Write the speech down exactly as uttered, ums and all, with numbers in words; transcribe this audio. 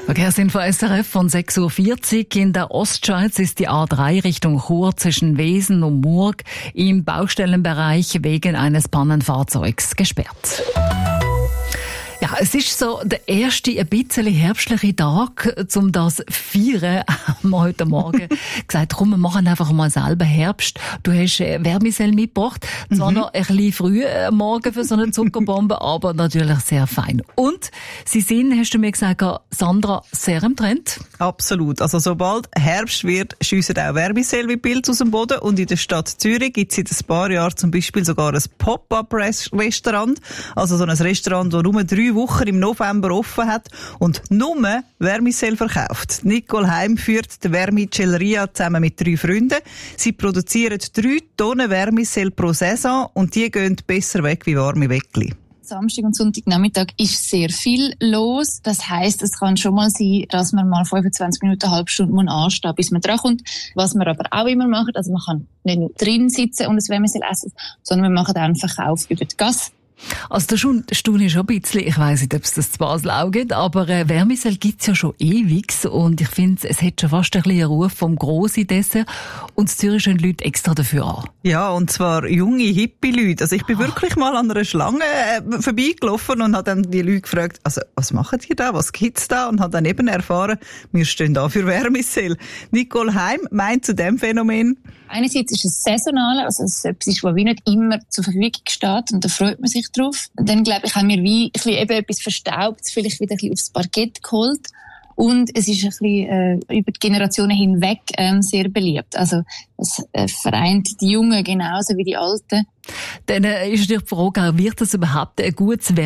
Verkehrsinfo S R F von sechs Uhr vierzig. In der Ostschweiz ist die A drei Richtung Chur zwischen Wesen und Murg im Baustellenbereich wegen eines Pannenfahrzeugs gesperrt. Ja, es ist so der erste ein bisschen herbstliche Tag, um das zu feiern. Haben wir heute Morgen gesagt, komm, wir machen einfach mal selber Herbst. Du hast Vermicell mitgebracht. Zwar mhm. noch ein bisschen früh am Morgen für so eine Zuckerbombe, aber natürlich sehr fein. Und sie sind, hast du mir gesagt, Sandra, sehr im Trend. Absolut. Also sobald Herbst wird, schiessen auch Vermicell wie Pilze aus dem Boden. Und in der Stadt Zürich gibt es seit ein paar Jahren zum Beispiel sogar ein Pop-up-Restaurant. Also so ein Restaurant, das nur drei Wochen im November offen hat und nur Vermicell verkauft. Nicole Heim führt die Vermicelleria zusammen mit drei Freunden. Sie produzieren drei Tonnen Vermicell pro Saison und die gehen besser weg wie warme Weckli. Samstag und Sonntagnachmittag ist sehr viel los. Das heisst, es kann schon mal sein, dass man mal fünfundzwanzig Minuten, eine halbe Stunde anstehen muss, bis man drankommt. Was wir aber auch immer machen, also man kann nicht nur drin sitzen und ein Vermicell essen, sondern wir machen auch einen Verkauf über die Gasse. Also da staune ich schon ein bisschen, ich weiss nicht, ob es das zu Basel auch gibt, aber äh, Vermicell gibt's ja schon ewig und ich finde, es hat schon fast ein bisschen einen Ruf vom grossen Dessert und in Zürich stehen Leute extra dafür an. Ja, und zwar junge, hippie Leute. Also ich bin ah. wirklich mal an einer Schlange äh, vorbeigelaufen und habe dann die Leute gefragt, also was machen die da, was gibt's da? Und habe dann eben erfahren, wir stehen da für Vermicell. Nicole Heim meint zu dem Phänomen: Einerseits ist es saisonal, also es ist etwas, was wie nicht immer zur Verfügung steht und da freut man sich drauf. Und dann, glaube ich, haben wir wie ein bisschen eben etwas Verstaubtes vielleicht wieder ein bisschen aufs Parkett geholt. Und es ist ein bisschen äh, über die Generationen hinweg ähm, sehr beliebt. Also es äh, vereint die Jungen genauso wie die Alten. Dann äh, ist natürlich die Frage, wird das überhaupt ein gutes